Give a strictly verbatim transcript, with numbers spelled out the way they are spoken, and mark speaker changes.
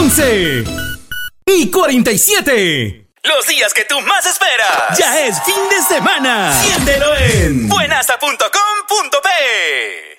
Speaker 1: once y cuarenta y siete.
Speaker 2: Los días que tú más esperas.
Speaker 1: Ya es fin de semana. Siéntelo en
Speaker 2: buenasa punto com punto pe.